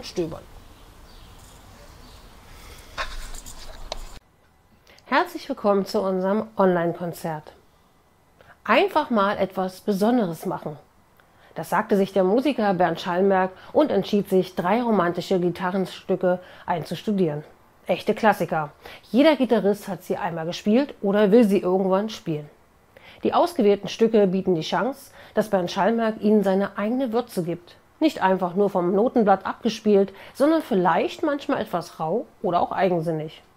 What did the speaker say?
und stöbern. Herzlich willkommen zu unserem Online-Konzert. Einfach mal etwas Besonderes machen. Das sagte sich der Musiker Bernd Schallenberg und entschied sich, 3 romantische Gitarrenstücke einzustudieren. Echte Klassiker. Jeder Gitarrist hat sie einmal gespielt oder will sie irgendwann spielen. Die ausgewählten Stücke bieten die Chance, dass Bernd Schallenberg ihnen seine eigene Würze gibt. Nicht einfach nur vom Notenblatt abgespielt, sondern vielleicht manchmal etwas rau oder auch eigensinnig.